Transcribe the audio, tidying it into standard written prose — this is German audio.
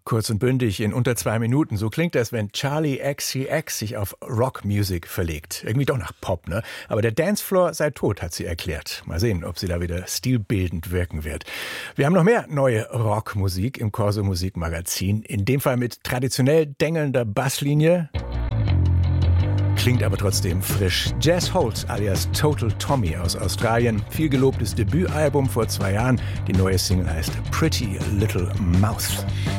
Kurz und bündig in unter 2 Minuten. So klingt das, wenn Charli XCX sich auf Rockmusik verlegt. Irgendwie doch nach Pop, ne? Aber der Dancefloor sei tot, hat sie erklärt. Mal sehen, ob sie da wieder stilbildend wirken wird. Wir haben noch mehr neue Rockmusik im Corso Musikmagazin. In dem Fall mit traditionell dengelnder Basslinie. Klingt aber trotzdem frisch. Jazz Holt alias Total Tommy aus Australien. Viel gelobtes Debütalbum vor 2 Jahren. Die neue Single heißt Pretty Little Mouth.